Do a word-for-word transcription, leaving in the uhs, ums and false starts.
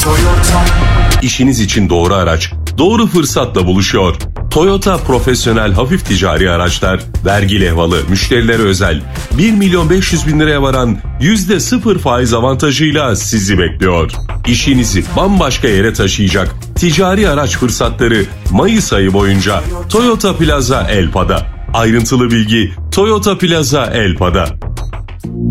Toyota. İşiniz için doğru araç, doğru fırsatla buluşuyor. Toyota profesyonel hafif ticari araçlar, vergi levhalı, müşterilere özel bir milyon beş yüz bin liraya varan yüzde sıfır faiz avantajıyla sizi bekliyor. İşinizi bambaşka yere taşıyacak ticari araç fırsatları Mayıs ayı boyunca Toyota Plaza Elpa'da. Ayrıntılı bilgi Toyota Plaza Elpa'da.